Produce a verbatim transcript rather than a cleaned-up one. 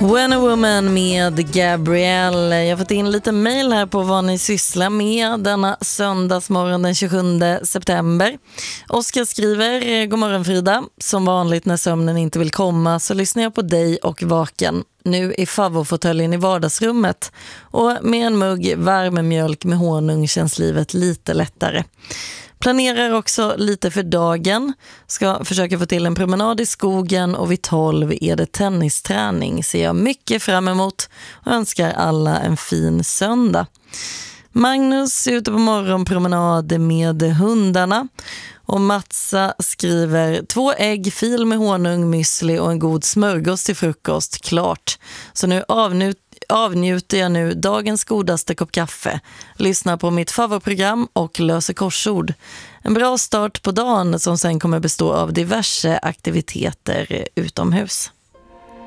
When a Woman med Gabrielle. Jag har fått in lite mejl här på vad ni sysslar med denna söndagsmorgon den tjugosjunde september. Oskar skriver: God morgon Frida. Som vanligt när sömnen inte vill komma så lyssnar jag på dig och Vaken. Nu i favvofåtöljen i vardagsrummet. Och med en mugg värmemjölk med honung känns livet lite lättare. Planerar också lite för dagen. Ska försöka få till en promenad i skogen och vid tolv är det tennisträning. Ser jag mycket fram emot och önskar alla en fin söndag. Magnus är ute på morgonpromenad med hundarna. Och Matsa skriver: två ägg, fil med honung, müsli och en god smörgås till frukost. Klart. Så nu avnut avnjuter jag nu dagens godaste kopp kaffe. Lyssnar på mitt favoritprogram och löser korsord. En bra start på dagen som sen kommer bestå av diverse aktiviteter utomhus.